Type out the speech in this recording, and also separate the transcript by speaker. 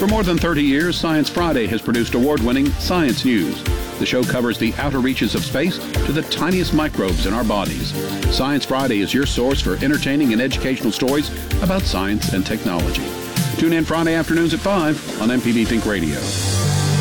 Speaker 1: For more than 30 years, Science Friday has produced award-winning science news. The show covers the outer reaches of space to the tiniest microbes in our bodies. Science Friday is your source for entertaining and educational stories about science and technology. Tune in Friday afternoons at 5 on MPB Think Radio.